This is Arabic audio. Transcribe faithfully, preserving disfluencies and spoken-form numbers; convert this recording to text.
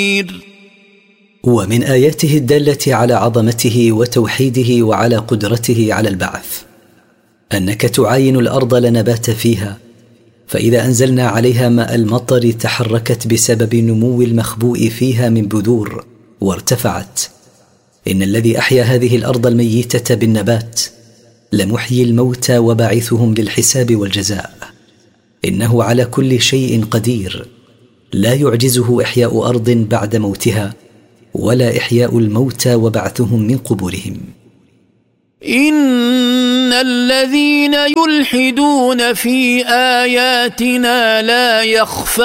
ومن آياته الدالة على عظمته وتوحيده وعلى قدرته على البعث أنك تعاين الأرض لا نبات فيها، فإذا أنزلنا عليها ماء المطر تحركت بسبب نمو المخبوء فيها من بذور وارتفعت. إن الذي أحيا هذه الأرض الميتة بالنبات لمحيي الموتى وباعثهم للحساب والجزاء. إنه على كل شيء قدير، لا يعجزه إحياء أرض بعد موتها ولا إحياء الموتى وبعثهم من قبورهم. إن الذين يلحدون في آياتنا لا يخفى